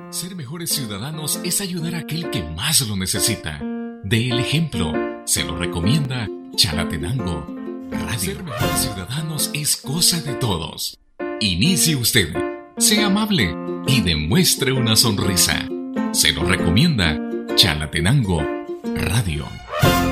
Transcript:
Ser mejores ciudadanos es ayudar a aquel que más lo necesita. Dé el ejemplo. Se lo recomienda Chalatenango Radio. Ser mejores ciudadanos es cosa de todos. Inicie usted. Sea amable y demuestre una sonrisa. Se lo recomienda Chalatenango Radio.